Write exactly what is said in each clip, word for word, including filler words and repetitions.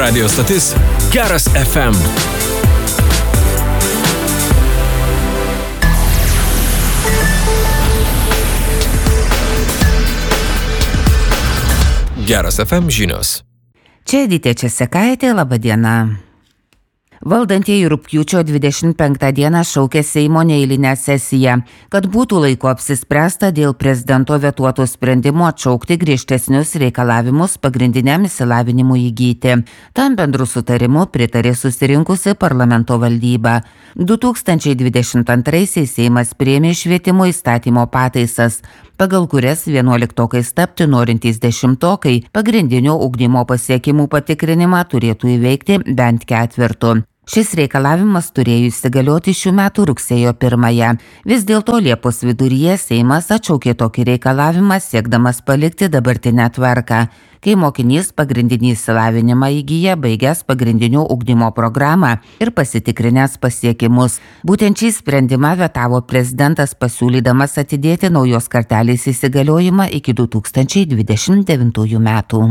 Radio stotis Geras F M. Geras F M žinios. Čia Editė Česekaitė, laba diena. Valdantieji rugpjūčio dvidešimt penktą dieną šaukė Seimo neeilinę sesiją, kad būtų laiko apsispręsta dėl prezidento vetuoto sprendimo atšaukti griežtesnius reikalavimus pagrindiniam išsilavinimui įgyti. Tam bendru sutarimu pritarė susirinkusi parlamento valdyba. du tūkstančiai dvidešimt antraisiais Seimas priėmė švietimo įstatymo pataisas, pagal kurias vienuoliktokais tapti norintys dešimtokai pagrindinio ugdymo pasiekimų patikrinimą turėtų įveikti bent ketvirtu. Šis reikalavimas turėjo įsigalioti šių metų rugsėjo pirmąją. Vis dėlto Liepos viduryje Seimas atšaukė tokį reikalavimą, siekdamas palikti dabartinę tvarką, kai mokinys pagrindinį išsilavinimą įgyja baigęs pagrindinio ugdymo programą ir pasitikrinęs pasiekimus. Būtent šį sprendimą vetavo prezidentas, pasiūlydamas atidėti naujos kartelės įsigaliojimą iki du tūkstančiai dvidešimt devintųjų metų.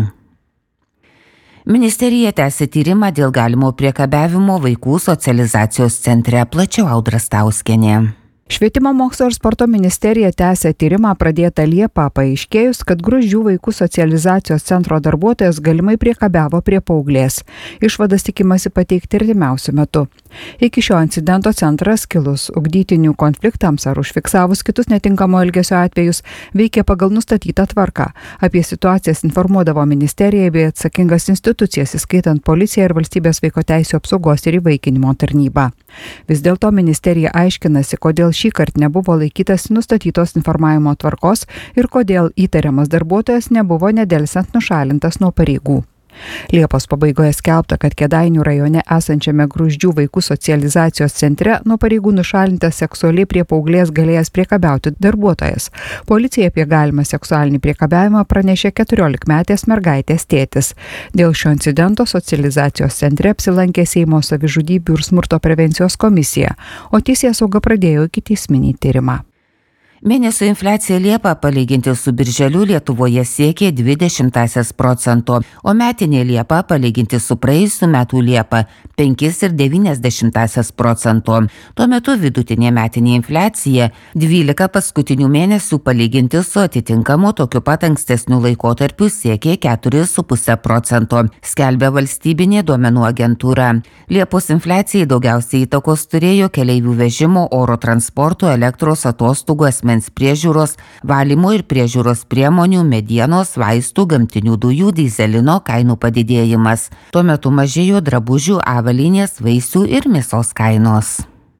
Ministerija tęsia tyrimą dėl galimo priekabiavimo vaikų socializacijos centre, plačiau Audra Stauskienė. Švietimo mokslo ir sporto ministerija tęsia tyrimą pradėtą Liepą, paaiškėjus, kad Gruzdžių vaikų socializacijos centro darbuotojas galimai priekabiavo prie paauglės. Išvadas tikimasi pateikti artimiausiu metu. Iki šio incidento centras kilus ugdytinių konfliktams ar užfiksavus kitus netinkamo elgesio atvejus veikė pagal nustatytą tvarką. Apie situacijas informuodavo ministerija bei atsakingas institucijas, įskaitant policiją ir valstybės vaiko teisių apsaugos ir įvaikinimo tarnybą. Vis dėlto ministerija aiškinasi, kodėl šį kartą nebuvo laikytas nustatytos informavimo tvarkos ir kodėl įtariamas darbuotojas nebuvo nedelsiant nušalintas nuo pareigų. Liepos pabaigoje skelbta, kad Kėdainių rajone esančiame Gruzdžių vaikų socializacijos centre nuo pareigų nušalintas seksualiai prie paauglės galėjęs priekabiauti darbuotojas. Policija apie galimą seksualinį priekabiavimą pranešė keturiolikmetės mergaitės tėtis. Dėl šio incidento socializacijos centre apsilankė Seimo savižudybių ir smurto prevencijos komisija, o teisėsauga pradėjo ikiteisminį tyrimą. Mėnesio infliacija Liepą palyginti su birželiu Lietuvoje siekė dvi dešimtąsias procento, o metinė Liepa palyginti su praėjusiu metų Liepa penkis ir devynias dešimtąsias procento. Tuo metu vidutinė metinė infliacija dvylika paskutinių mėnesių palyginti su atitinkamu tokiu pat ankstesniu laikotarpiu siekė keturis su puse procento, skelbia valstybinė duomenų agentūra. Liepos infliacijai daugiausiai įtakos turėjo keleivių vežimo, oro transporto, elektros, atostogų, asmens priežiūros, valymo ir priežiūros priemonių, medienos, vaistų, gamtinių dujų, dyzelino kainų padidėjimas. Tuo metu mažėjo drabužių, avalynės, vaisių ir mėsos kainos.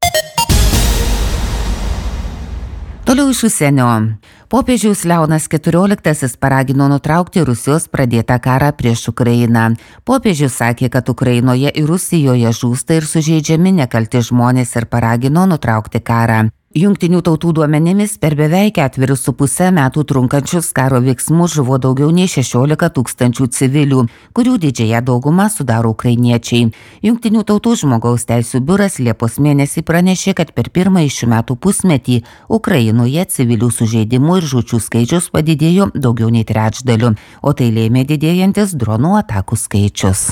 Toliau iš užsienio. Popiežius Leonas keturioliktasis paragino nutraukti Rusijos pradėtą karą prieš Ukrainą. Popiežius sakė, kad Ukrainoje ir Rusijoje žūsta ir sužeidžiami nekalti žmonės ir paragino nutraukti karą. Jungtinių tautų duomenimis per beveik ketverius su pusę metų trunkančius karo veiksmus žuvo daugiau nei šešiolika tūkstančių civilių, kurių didžiąją daugumą sudaro ukrainiečiai. Jungtinių tautų žmogaus teisių biuras Liepos mėnesį pranešė, kad per pirmąjį šių metų pusmetį Ukrainoje civilių sužeidimų ir žūčių skaičius padidėjo daugiau nei trečdaliu, o tai lėmė didėjantis dronų atakų skaičius.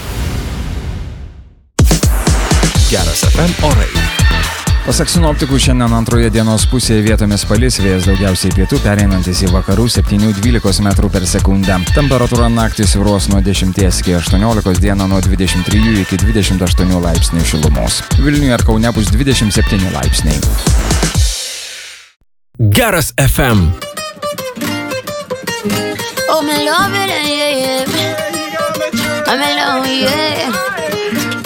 Geras F M orai. Pasak sinoptikų, šiandien antroje dienos pusėje vietomis palis, vėjas daugiausiai pietų, pereinantis į vakarų septynių dvylikos metrų per sekundę. Temperatūra naktį svyruos nuo dešimties iki aštuoniolikos, dieną nuo dvidešimt trijų iki dvidešimt aštuonių laipsnių šilumos. Vilniuje ir Kaune bus dvidešimt septyni laipsniai. Geras F M. Oh, me love it, yeah, yeah. I'm alone, yeah.